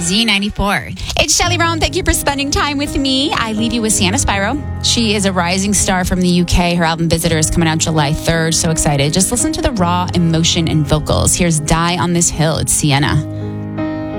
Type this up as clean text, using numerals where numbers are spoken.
Z94. It's Shelley Roan. Thank you for spending time with me. I leave you with Sienna Spyro. She is a rising star from the UK. Her album Visitor is coming out July 3rd. So excited. Just listen to the raw emotion and vocals. Here's Die on This Hill. It's Sienna.